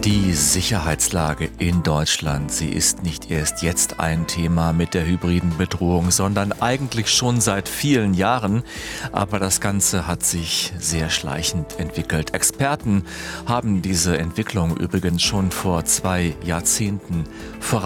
Die Sicherheitslage in Deutschland, sie ist nicht erst jetzt ein Thema mit der hybriden Bedrohung, sondern eigentlich schon seit vielen Jahren. Aber das Ganze hat sich sehr schleichend entwickelt. Experten haben diese Entwicklung übrigens schon vor 2 Jahrzehnten vorausgesagt.